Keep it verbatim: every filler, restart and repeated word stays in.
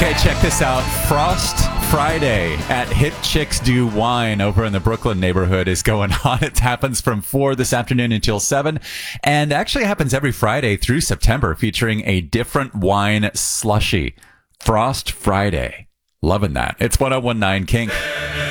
Okay, check this out. Frost Friday at Hip Chicks Do Wine over in the Brooklyn neighborhood is going on. It happens from four this afternoon until seven, and actually happens every Friday through September, featuring a different wine slushie. Frost Friday. Loving that. It's one oh one nine Kink.